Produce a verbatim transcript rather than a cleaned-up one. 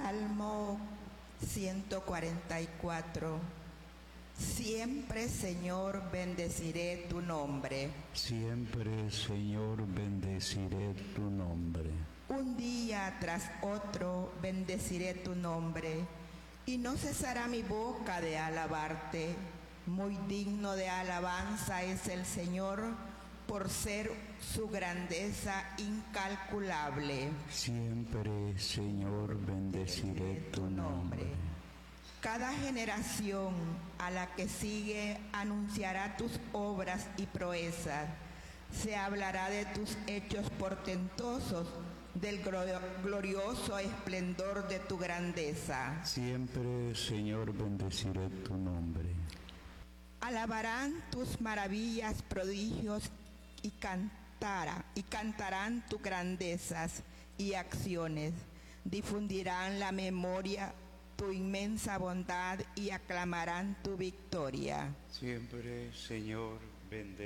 Salmo ciento cuarenta y cuatro. Siempre, Señor, bendeciré tu nombre. Siempre, Señor, bendeciré tu nombre. Un día tras otro bendeciré tu nombre, y no cesará mi boca de alabarte. Muy digno de alabanza es el Señor, por ser su grandeza incalculable. Siempre, Señor, bendeciré tu nombre. Cada generación a la que sigue anunciará tus obras y proezas. Se hablará de tus hechos portentosos, del glorioso esplendor de tu grandeza. Siempre, Señor, bendeciré tu nombre. Alabarán tus maravillas, prodigios y cantarán, y cantarán tus grandezas y acciones. Difundirán la memoria, tu inmensa bondad, y aclamarán tu victoria. Siempre, Señor, bendeciré.